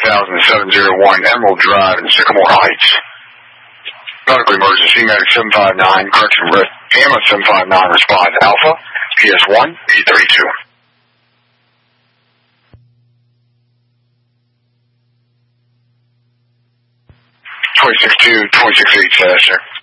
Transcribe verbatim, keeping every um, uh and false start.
thousand seven oh one Emerald Drive in Sycamore Heights. Medical emergency, medic seven five nine, correction breath, Gamma seven five nine, respond Alpha, P S one, B thirty-two. twenty-six two, twenty-six eight, uh, sir.